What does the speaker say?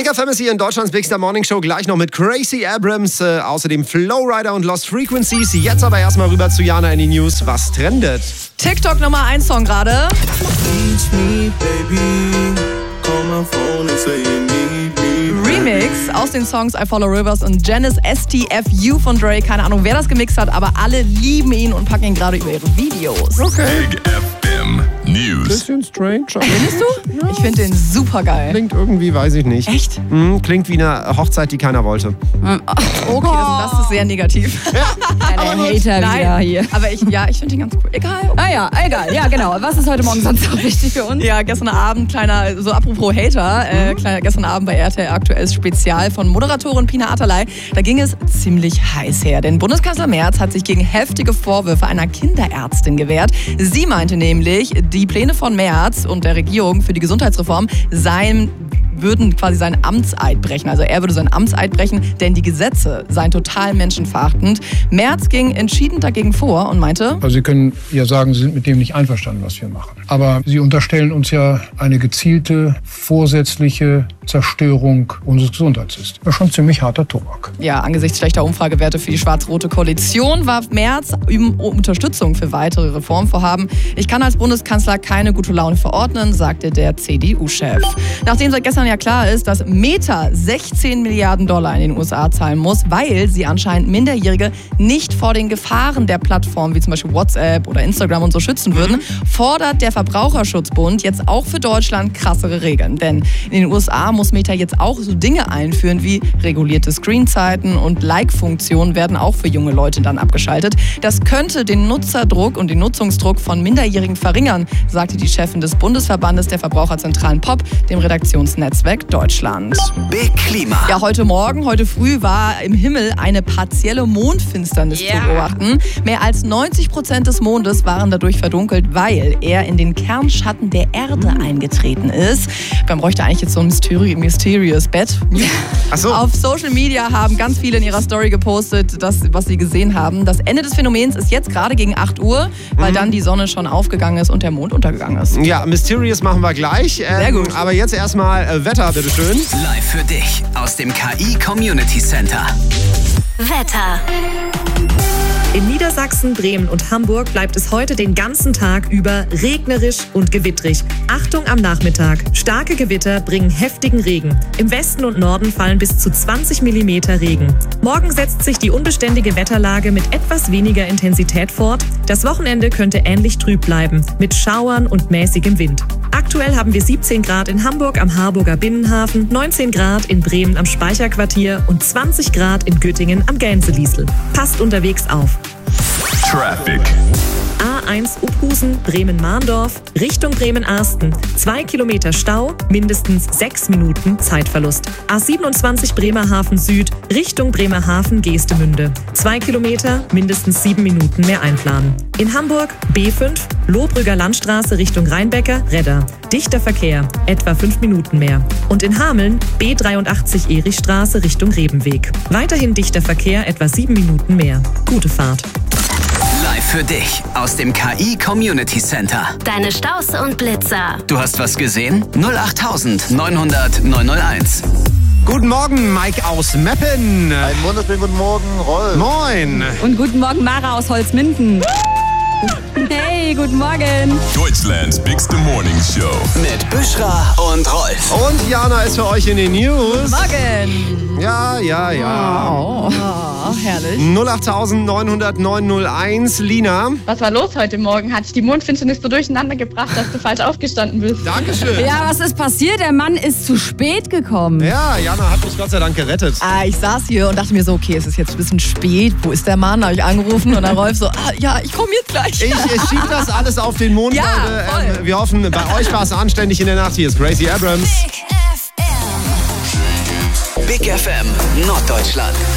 Big FM ist hier in Deutschlands Big Star Morning Show, gleich noch mit Gracie Abrams, außerdem Flowrider und Lost Frequencies. Jetzt aber erstmal rüber zu Jana in die News. Was trendet? TikTok Nummer 1 Song gerade. Remix aus den Songs I Follow Rivers und Janice STFU von Drake. Keine Ahnung, wer das gemixt hat, aber alle lieben ihn und packen ihn gerade über ihre Videos. Okay. Big FM News. Bisschen strange. Findest du? Ja. Ich finde den super geil. Klingt irgendwie, weiß ich nicht. Echt? Klingt wie eine Hochzeit, die keiner wollte. Okay, das ist sehr negativ. Der Hater wieder hier. Aber ich finde den ganz cool. Egal. Ah ja, egal. Ja, genau. Was ist heute Morgen sonst noch wichtig für uns? Ja, gestern Abend, so apropos Hater, gestern Abend bei RTL Aktuelles Spezial von Moderatorin Pina Atalay. Da ging es ziemlich heiß her, denn Bundeskanzler Merz hat sich gegen heftige Vorwürfe einer Kinderärztin gewehrt. Sie meinte nämlich, die Pläne von Merz und der Regierung für die Gesundheitsreform würden quasi seinen Amtseid brechen. Also er würde seinen Amtseid brechen, denn die Gesetze seien total menschenverachtend. Merz ging entschieden dagegen vor und meinte... Also Sie können ja sagen, Sie sind mit dem nicht einverstanden, was wir machen. Aber Sie unterstellen uns ja eine gezielte, vorsätzliche Zerstörung unseres Gesundheitssystems. Das ist schon ziemlich harter Tobak. Ja, angesichts schlechter Umfragewerte für die schwarz-rote Koalition warf Merz um Unterstützung für weitere Reformvorhaben. Ich kann als Bundeskanzler keine gute Laune verordnen, sagte der CDU-Chef. Nachdem seit gestern ja klar ist, dass Meta 16 Milliarden Dollar in den USA zahlen muss, weil sie anscheinend Minderjährige nicht vor den Gefahren der Plattformen wie zum Beispiel WhatsApp oder Instagram und so schützen würden, fordert der Verbraucherschutzbund jetzt auch für Deutschland krassere Regeln. Denn in den USA muss Meta jetzt auch so Dinge einführen wie regulierte Screenzeiten und Like-Funktionen werden auch für junge Leute dann abgeschaltet. Das könnte den Nutzerdruck und den Nutzungsdruck von Minderjährigen verringern, sagte die Chefin des Bundesverbandes der Verbraucherzentralen POP, dem Redaktionsnetzwerk Deutschland. Big Klima. Ja, heute früh war im Himmel eine partielle Mondfinsternis zu beobachten. Mehr als 90% des Mondes waren dadurch verdunkelt, weil er in den Kernschatten der Erde eingetreten ist. Man bräuchte eigentlich jetzt so ein mysterious Bett. Ach so. Auf Social Media haben ganz viele in ihrer Story gepostet, was sie gesehen haben. Das Ende des Phänomens ist jetzt gerade gegen 8 Uhr, weil dann die Sonne schon aufgegangen ist und der Mond untergegangen ist. Ja, Mysterious machen wir gleich. Sehr gut. Aber jetzt erstmal Wetter, bitteschön. Live für dich aus dem KI Community Center. Wetter. In Niedersachsen, Bremen und Hamburg bleibt es heute den ganzen Tag über regnerisch und gewittrig. Achtung am Nachmittag. Starke Gewitter bringen heftigen Regen. Im Westen und Norden fallen bis zu 20 mm Regen. Morgen setzt sich die unbeständige Wetterlage mit etwas weniger Intensität fort. Das Wochenende könnte ähnlich trüb bleiben, mit Schauern und mäßigem Wind. Aktuell haben wir 17 Grad in Hamburg am Harburger Binnenhafen, 19 Grad in Bremen am Speicherquartier und 20 Grad in Göttingen am Gänseliesl. Passt unterwegs auf. Traffic. A1 Uphusen, Bremen-Mahndorf, Richtung Bremen-Arsten. 2 Kilometer Stau, mindestens 6 Minuten Zeitverlust. A27 Bremerhaven Süd, Richtung Bremerhaven-Geestemünde. 2 Kilometer, mindestens 7 Minuten mehr einplanen. In Hamburg B5, Lohbrügger Landstraße Richtung Rheinbecker, Redder. Dichter Verkehr, etwa 5 Minuten mehr. Und in Hameln B83 Erichstraße Richtung Rebenweg. Weiterhin dichter Verkehr, etwa 7 Minuten mehr. Gute Fahrt. Live für dich aus dem KI Community Center. Deine Staus und Blitzer. Du hast was gesehen? 08900 901. Guten Morgen, Mike aus Meppen. Einen wunderschönen guten Morgen, Rolf. Moin. Und guten Morgen, Mara aus Holzminden. Hey, guten Morgen. Deutschlands Bigste Morning Show. Mit Büschra und Rolf. Und Jana ist für euch in den News. Morgen. Ja. Oh, herrlich. 08000 900 901. Lina. Was war los heute Morgen? Hat dich die Mondfinsternis so durcheinander gebracht, dass du falsch aufgestanden bist? Dankeschön. Ja, was ist passiert? Der Mann ist zu spät gekommen. Ja, Jana hat mich Gott sei Dank gerettet. Ich saß hier und dachte mir so, okay, es ist jetzt ein bisschen spät. Wo ist der Mann? Habe ich angerufen und dann Rolf so, ja, ich komme jetzt gleich. Ich schieb das alles auf den Mond, Ja, Leute. voll. Wir hoffen, bei euch war es anständig in der Nacht. Hier ist Gracie Abrams. Big FM Norddeutschland.